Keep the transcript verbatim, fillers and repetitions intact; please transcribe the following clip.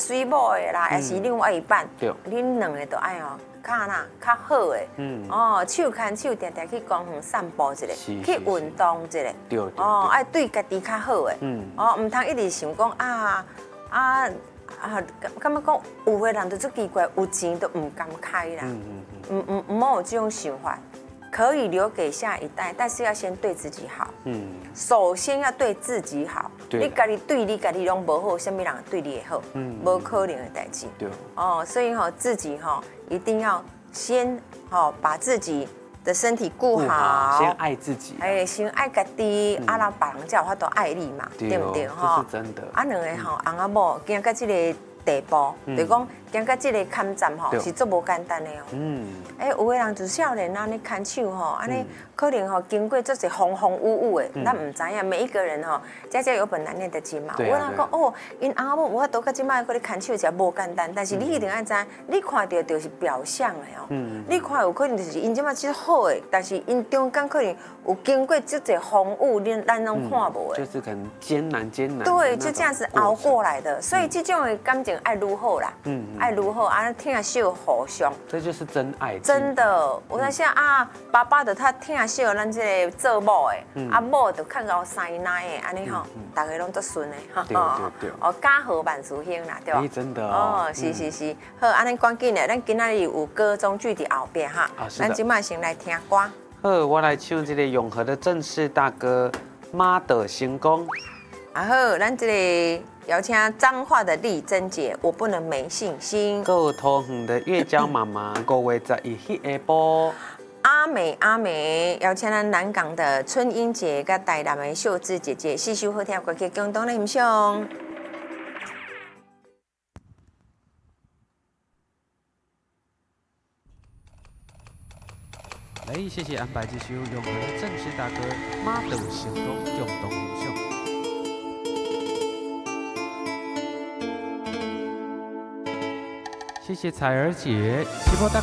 水某的啦，还是另外一半， 对， 恁两个都爱哦，较哪较好的，嗯，哦，手牵手，定定去公园散步一下，去运动一下， 对， 哦，爱对家己较好的，嗯，哦，唔通一直想讲啊啊啊，感觉讲有的人就足奇怪，有钱都唔敢开啦，嗯嗯嗯，唔唔唔好有这种想法。可以留给下一代，但是要先对自己好。嗯，首先要对自己好。你家己对你家己拢无好，什么人对你也好？嗯，无可能的代志。对。哦，所以哈、哦，自己哈、哦、一定要先哈、哦、把自己的身体顾好， 先爱自己。 哎，先爱家己，啊，让别人才有法度爱你嘛，对不对？ 哈，这是真的。 啊，两个吼，翁仔某行到这个地步，就讲行到这个坎站吼，是足无简单的哦。嗯。哎，有的人自少年啊，你牵手吼，安尼可能吼经过这些风风雨雨的，咱唔知影每一个人吼，家家有本难念的经嘛。有人讲哦，因翁仔某我都到即摆搁咧牵手，才无简单。但是你一定要知，你看到就是表象的哦。嗯。你看有可能就是因即摆即好的，但是因中间可能有经过这些风雨，咱咱拢看无的。 就是可能艰难艰难。 对，就这样子熬过来的，所以这种的感情爱愈好啦，嗯，爱愈好啊，听秀互相。 这就是真爱。 真的，我在想啊，爸爸的他听秀，咱这个做某的，啊某就看到生奶的，安尼吼，大家拢足顺的， 哈。对对对。 哦，家和万事兴啦，对吧？ 真的哦。是是是，好，安尼赶紧的，咱今仔日有歌中剧的后边哈，咱今麦先来听歌。 好，我来唱这个永和的正式大哥《妈的行宫》。 啊好，咱这里邀请彰化的丽珍姐，我不能没信心。 够桃园的月娇妈妈，五月十一日下晡。 阿美阿美，邀请咱南港的春英姐跟台南的秀芝姐姐，细细好听歌曲共同来欣赏。 来，谢谢安排这首永和的正式大哥《妈的行动》共同欣赏。谢谢彩儿姐，希望大